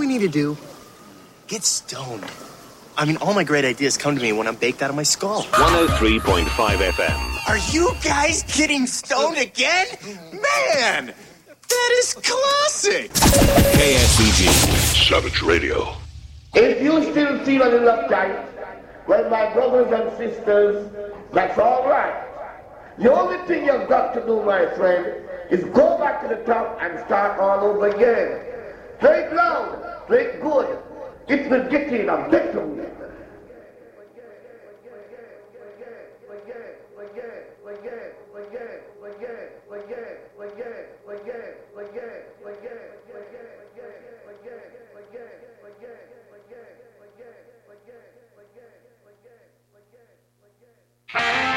need to do? Get stoned. I mean, all my great ideas come to me when I'm baked out of my skull. 103.5 FM. Are you guys getting stoned again? Man, that is classic. KSBG. Savage Radio. If you still feel a little uptight, well, my brothers and sisters, that's all right. The only thing you've got to do, my friend, is go back to the top and start all over again. Play it loud, play it good. It will get in a victim. Again.